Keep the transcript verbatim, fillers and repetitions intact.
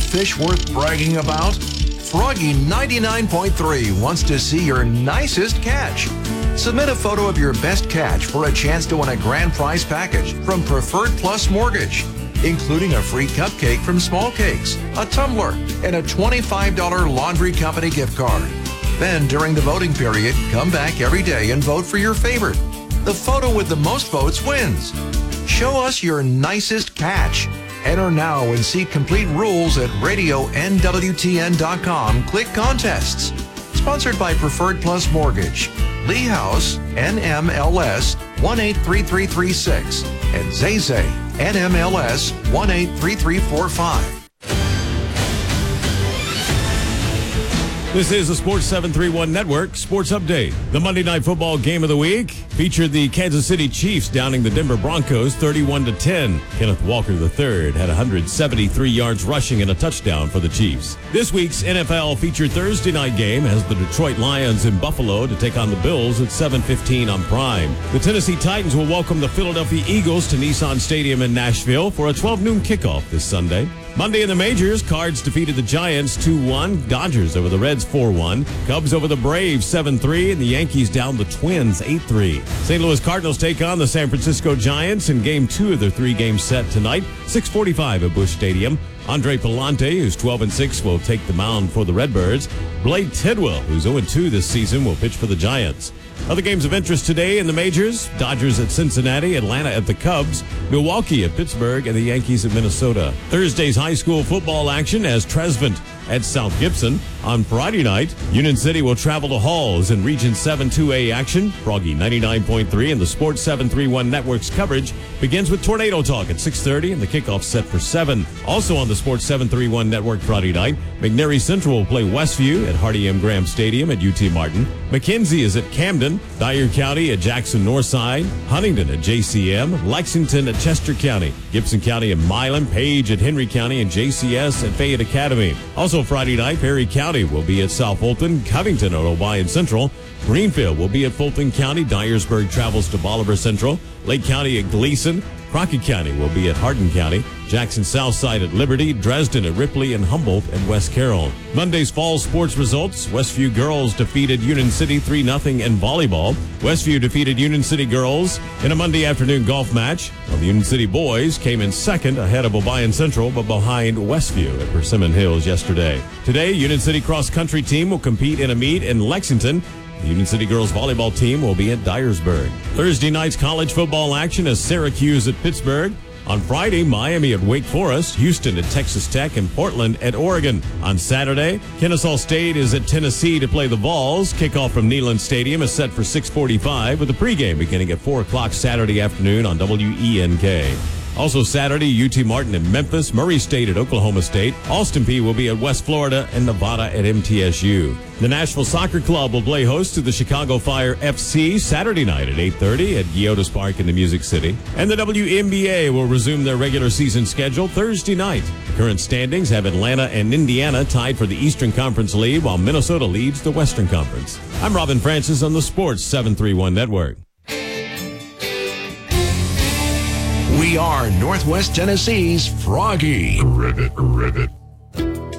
fish worth bragging about? Froggy ninety-nine point three wants to see your nicest catch. Submit a photo of your best catch for a chance to win a grand prize package from Preferred Plus Mortgage, including a free cupcake from Small Cakes, a tumbler, and a twenty-five dollars laundry company gift card. Then, during the voting period, come back every day and vote for your favorite. The photo with the most votes wins. Show us your nicest catch. Enter now and see complete rules at radio N W T N dot com. Click Contests. Sponsored by Preferred Plus Mortgage, Lee House, N M L S one eight three three three six, and Zay Zay, N M L S one eight three three four five. This is the Sports seven thirty-one Network Sports Update. The Monday Night Football game of the week featured the Kansas City Chiefs downing the Denver Broncos thirty-one to ten. Kenneth Walker the third had one hundred seventy-three yards rushing and a touchdown for the Chiefs. This week's N F L featured Thursday night game has the Detroit Lions in Buffalo to take on the Bills at seven fifteen on Prime. The Tennessee Titans will welcome the Philadelphia Eagles to Nissan Stadium in Nashville for a twelve noon kickoff this Sunday. Monday in the majors, Cards defeated the Giants two one, Dodgers over the Reds four one, Cubs over the Braves seven three, and the Yankees down the Twins eight three. Saint Louis Cardinals take on the San Francisco Giants in game two of their three-game set tonight, six forty-five at Busch Stadium. Andre Palante, who's twelve and six, will take the mound for the Redbirds. Blade Tidwell, who's oh and two this season, will pitch for the Giants. Other games of interest today in the majors: Dodgers at Cincinnati, Atlanta at the Cubs, Milwaukee at Pittsburgh, and the Yankees at Minnesota. Thursday's high school football action as Trezevant at South Gibson. On Friday night, Union City will travel to Halls in Region seven two A action. Froggy ninety-nine point three and the Sports seven thirty-one Network's coverage begins with Tornado Talk at six thirty and the kickoff set for seven. Also on the Sports seven thirty-one Network Friday night, McNary Central will play Westview at Hardy M. Graham Stadium at U T Martin. McKenzie is at Camden, Dyer County at Jackson Northside, Huntington at J C M, Lexington at Chester County, Gibson County at Milan, Page at Henry County, and J C S at Fayette Academy. Also Friday night, Perry County will be at South Fulton, Covington at Obion Central, Greenfield will be at Fulton County, Dyersburg travels to Bolivar Central, Lake County at Gleason, Crockett County will be at Hardin County, Jackson Southside at Liberty, Dresden at Ripley, and Humboldt and West Carroll. Monday's fall sports results: Westview girls defeated Union City three nothing in volleyball. Westview defeated Union City girls in a Monday afternoon golf match, while the Union City boys came in second ahead of Obion Central but behind Westview at Persimmon Hills yesterday. Today, Union City cross-country team will compete in a meet in Lexington. The Union City girls volleyball team will be at Dyersburg. Thursday night's college football action is Syracuse at Pittsburgh. On Friday, Miami at Wake Forest, Houston at Texas Tech, and Portland at Oregon. On Saturday, Kennesaw State is at Tennessee to play the Vols. Kickoff from Neyland Stadium is set for six forty-five, with the pregame beginning at four o'clock Saturday afternoon on W E N K. Also Saturday, U T Martin at Memphis, Murray State at Oklahoma State, Austin Peay will be at West Florida, and Nevada at M T S U. The Nashville Soccer Club will play host to the Chicago Fire F C Saturday night at eight thirty at Geodis Park in the Music City. And the W N B A will resume their regular season schedule Thursday night. The current standings have Atlanta and Indiana tied for the Eastern Conference lead, while Minnesota leads the Western Conference. I'm Robin Francis on the Sports seven thirty-one Network. We are Northwest Tennessee's Froggy. Rivet, rivet.